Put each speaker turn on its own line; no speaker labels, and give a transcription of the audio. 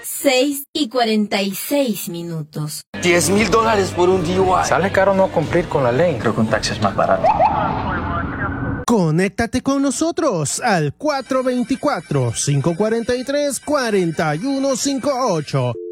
6:46.
$10,000 por un DUI.
Sale caro no cumplir con la ley.
Creo que un taxi es más barato.
Conéctate con nosotros al 424-543-4158.